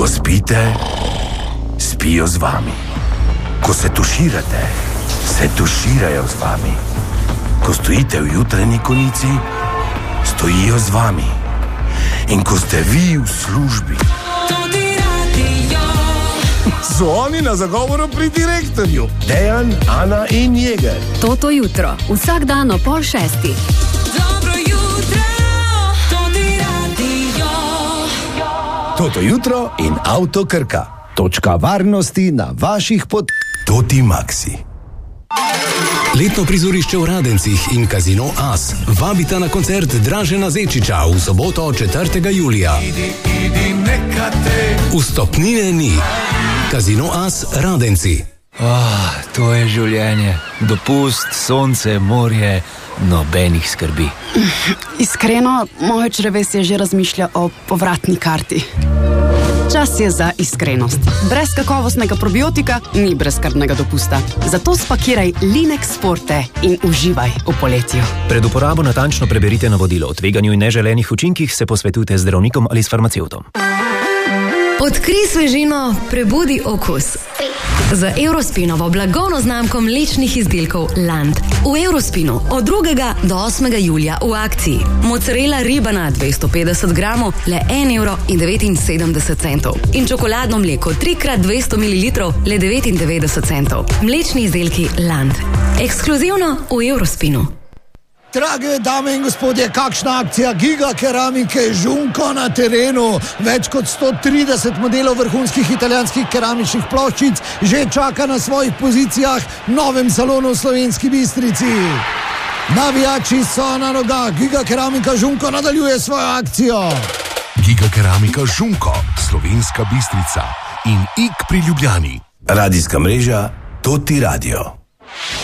Ko spite, spijo z vami. Ko se tuširate, se tuširajo z vami. Ko stojite v jutranji konici, stojijo z vami. In ko ste vi v službi, so oni na zagovoru pri direktorju. Dejan, Ana in Jeger. Toto jutro, vsak dan o 5:30. Dobro jutro, Toti radio. Toto jutro in Avto Krka. Točka varnosti na vaših Toti Maxi. Letno prizorišče v Radencih in Casino As vabita na koncert Dražena Zečiča v soboto 4. julija. Vstopnine ni. Casino As Radenci. To je življenje. Dopust, sonce, morje, nobenih skrbi. Iskreno, moje črevesje že razmišlja o povratni karti. Čas je za iskrenost. Brez kakovostnega probiotika ni brezskrbnega dopusta. Zato spakiraj Linex Forte in uživaj v poletju. Pred uporabo natančno preberite navodilo o tveganju in neželenih učinkih, se posvetujte z zdravnikom ali s farmacevtom. Odkrij svežino, prebudi okus. Z Eurospinovo blagovno znamko mlečnih izdelkov Land. V Eurospinu od 2. do 8. julija v akciji. Mozzarella ribana 250 gramov, le 1,79 €. In čokoladno mleko 3x200 ml, le 99 centov. Mlečni izdelki Land. Ekskluzivno v Eurospinu. Drage dame in gospodje, kakšna akcija Giga Keramike Žunko na terenu. Več kot 130 modelov vrhunskih italijanskih keramičnih ploščic že čaka na svojih pozicijah v novem salonu v Slovenski Bistrici. Navijači so na nogah, Giga Keramika Žunko nadaljuje svojo akcijo. Giga Keramika Žunko, Slovenska Bistrica in Ik pri Ljubljani. Radijska mreža Toti radio.